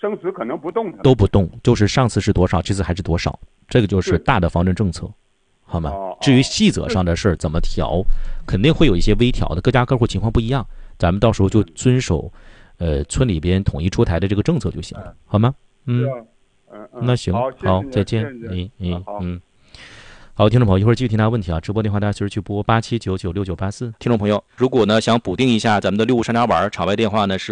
生死可能不动的， 都不动，就是上次是多少，这次还是多少，这个就是大的防震政策，好吗？至于细则上的事儿怎么调，肯定会有一些微调的，各家各户情况不一样，咱们到时候就遵守村里边统一出台的这个政策就行了，好吗？那行，好，再见。好，听众朋友，一会儿继续听大家问题啊！直播电话大家随时去拨87996984。听众朋友，如果呢想补订一下咱们的六物山楂丸，场外电话呢是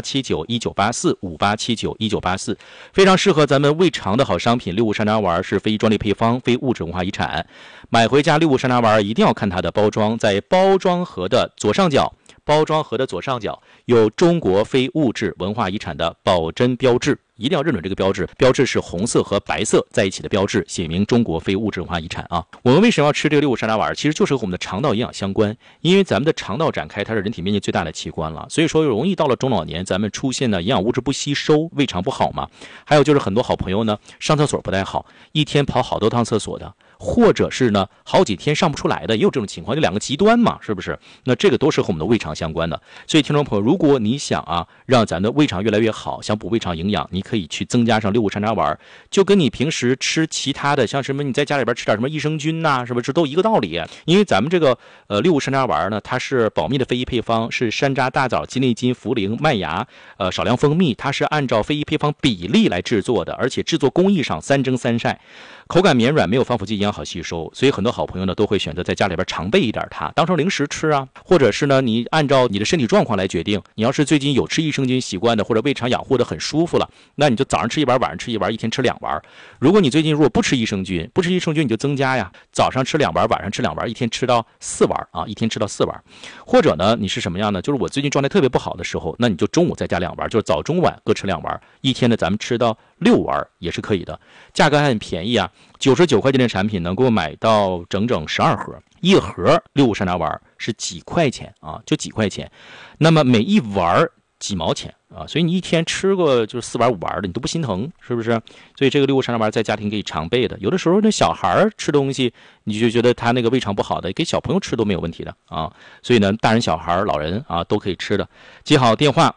58791984，58791984，非常适合咱们胃肠的好商品。六物山楂丸是非专利配方，非物质文化遗产。买回家六物山楂丸一定要看它的包装，在包装盒的左上角。有中国非物质文化遗产的保真标志，一定要认准这个标志。标志是红色和白色在一起的标志，写明中国非物质文化遗产啊。我们为什么要吃这个六物山楂丸？其实就是和我们的肠道营养相关，因为咱们的肠道展开，它是人体面积最大的器官了，所以说容易到了中老年，咱们出现呢营养物质不吸收，胃肠不好嘛。还有就是很多好朋友呢上厕所不太好，一天跑好多趟厕所的。或者是呢好几天上不出来的，也有这种情况，这两个极端嘛，是不是？那这个都是和我们的胃肠相关的。所以听众朋友，如果你想让咱的胃肠越来越好，想补胃肠营养，你可以去增加上六物山楂丸，就跟你平时吃其他的，像什么你在家里边吃点什么益生菌呐，是不是都一个道理？因为咱们这个六物山楂丸呢，它是保密的非遗配方，是山楂、大枣、鸡内金、茯苓、麦芽、少量蜂蜜，它是按照非遗配方比例来制作的，而且制作工艺上3蒸3晒。口感绵软，没有防腐剂，营养好吸收，所以很多好朋友呢都会选择在家里边常备一点它，当成零食吃啊，或者是呢你按照你的身体状况来决定。你要是最近有吃益生菌习惯的，或者胃肠养护的很舒服了，那你就早上吃一丸，晚上吃一丸，一天吃2丸。如果你最近如果不吃益生菌你就增加呀，早上吃2丸，晚上吃2丸，一天吃到4丸啊，一天吃到4丸。或者呢你是什么样呢？就是我最近状态特别不好的时候，那你就中午再加2丸，就是早中晚各吃2丸，一天呢咱们吃到6丸也是可以的，价格还很便宜啊。99块钱的产品能够买到整整12盒，一盒六物山楂丸是几块钱啊？就几块钱，那么每一丸几毛钱啊？所以你一天吃个就是4丸5丸的，你都不心疼，是不是？所以这个六物山楂丸在家庭可以常备的。有的时候那小孩吃东西，你就觉得他那个胃肠不好的，给小朋友吃都没有问题的啊。所以呢，大人、小孩、老人啊都可以吃的。记好电话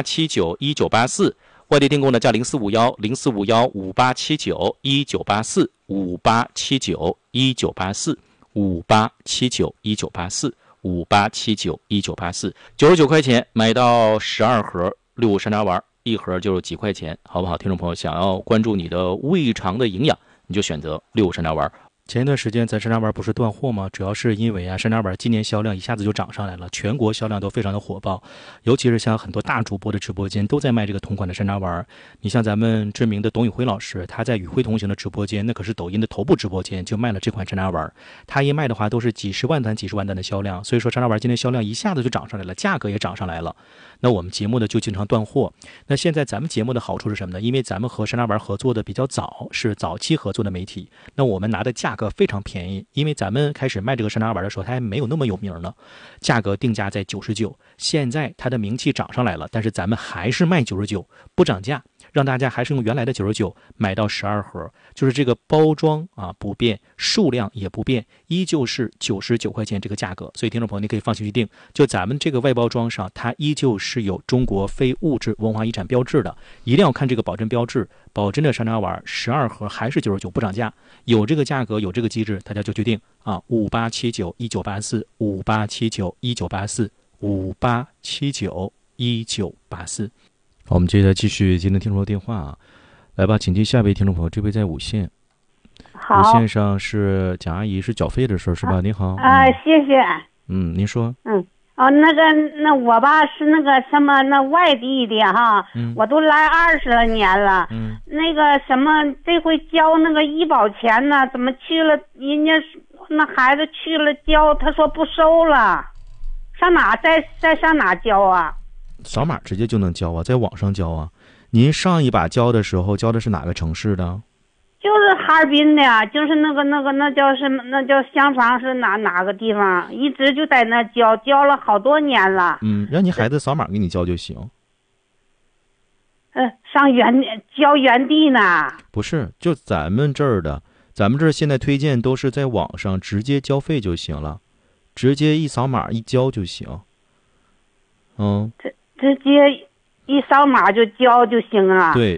58791984。外地订购呢加0451-045158795，58791984，58791984，58791984，99块钱买到12盒六物山楂丸，一盒就是几块钱，好不好？听众朋友，想要关注你的胃肠的营养，你就选择六物山楂丸。前一段时间咱山楂丸不是断货吗？主要是因为山楂丸今年销量一下子就涨上来了，全国销量都非常的火爆，尤其是像很多大主播的直播间都在卖这个同款的山楂丸。你像咱们知名的董宇辉老师，他在与辉同行的直播间，那可是抖音的头部直播间，就卖了这款山楂丸。他一卖的话都是几十万单的销量，所以说山楂丸今天销量一下子就涨上来了，价格也涨上来了。那我们节目呢就经常断货。那现在咱们节目的好处是什么呢？因为咱们和山楂丸合作的比较早，是早期合作的媒体，那我们拿的价格非常便宜，因为咱们开始卖这个山楂丸的时候，它还没有那么有名呢，价格定价在99，现在它的名气涨上来了，但是咱们还是卖99，不涨价，让大家还是用原来的99买到12盒，就是这个包装不变，数量也不变，依旧是99块钱这个价格。所以听众朋友你可以放心去订，就咱们这个外包装上，它依旧是有中国非物质文化遗产标志的，一定要看这个保真标志，保真的山楂丸12盒还是99，不涨价，有这个价格有这个机制，大家就去订58791984，58791984，58791984。好，我们接下来继续接听听众的电话来吧，请接下一位听众朋友，这位在五线。 好， 五线上是蒋阿姨，是缴费的事是吧？您好。 谢谢。 您说。 那我吧是那个什么那外地的哈，我都来20来年了。那个什么这回交那个医保钱呢，怎么去了？人家那孩子去了交，他说不收了，上哪再上哪交啊？ 扫码直接就能交啊，在网上交啊。您上一把交的时候交的是哪个城市的？ 就是哈尔滨的，就是那叫什么？那叫厢房是哪个地方？一直就在那交了好多年了。 让你孩子扫码给你交就行。 上交原地呢？ 不是，就咱们这儿现在推荐都是在网上直接交费就行了，直接一扫码一交就行。直接一扫码就交就行了。 对，